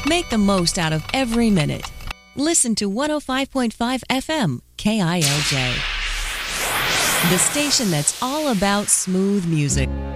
Make the most out of every minute. Listen to 105.5 FM, KILJ. The station that's all about smooth music.